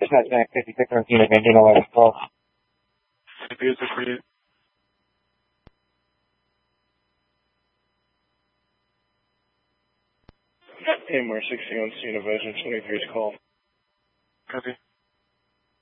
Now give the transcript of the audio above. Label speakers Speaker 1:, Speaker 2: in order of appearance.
Speaker 1: Dispatch 56 unit, maintain 11, call.
Speaker 2: CPU 638.
Speaker 3: AMR 60 on scene of Vision 23's call.
Speaker 2: Copy.